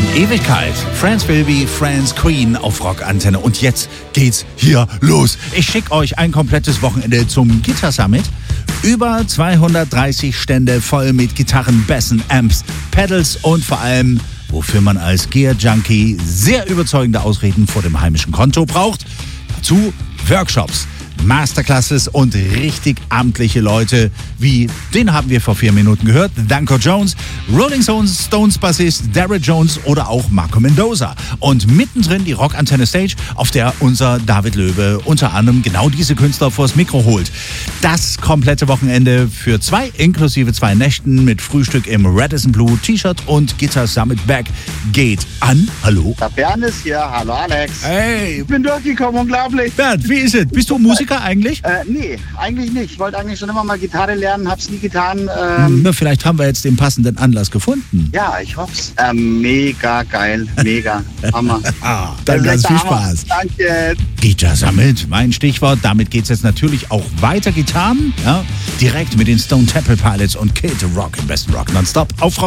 Ewigkeit. France will be France Queen auf Rockantenne. Und jetzt geht's hier los. Ich schicke euch ein komplettes Wochenende zum Guitar Summit. Über 230 Stände voll mit Gitarren, Bässen, Amps, Pedals und vor allem, wofür man als Gear-Junkie sehr überzeugende Ausreden vor dem heimischen Konto braucht. Dazu Workshops, Masterclasses und richtig amtliche Leute, wie den haben wir vor 4 Minuten gehört, Danko Jones, Rolling Stones Bassist Derek Jones oder auch Marco Mendoza. Und mittendrin die Rockantenne Stage, auf der unser David Löwe unter anderem genau diese Künstler vors Mikro holt. Das komplette Wochenende für 2 inklusive 2 Nächten mit Frühstück im Radisson Blue T-Shirt und Guitar Summit Bag geht an. Hallo? Der Bernd ist hier. Hallo Alex. Hey. Ich bin durchgekommen, unglaublich. Bernd, wie ist es? Bist du Musiker eigentlich? Nee, eigentlich nicht. Ich wollte eigentlich schon immer mal Gitarre lernen, hab's nie getan. Na, vielleicht haben wir jetzt den passenden Anlass gefunden. Ja, ich hoff's. Mega geil, mega. Hammer. Dann ganz viel Hammer. Spaß. Danke. Guitar Summit, mein Stichwort. Damit geht's jetzt natürlich auch weiter. Gitarren, ja, direkt mit den Stone Temple Pilots und Kid Rock im besten Rock nonstop auf Rock.